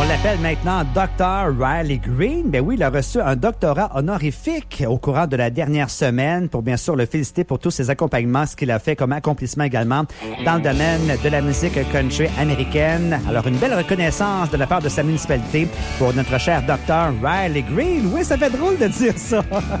l'appelle maintenant Dr. Riley Green. Ben oui, il a reçu un doctorat honorifique au courant de la dernière semaine pour bien sûr le féliciter pour tous ses accompagnements, ce qu'il a fait comme accomplissement également dans le domaine de la musique country américaine. Alors, une belle reconnaissance de la part de sa municipalité pour notre cher Dr. Riley Green. Oui, ça fait drôle de dire ça.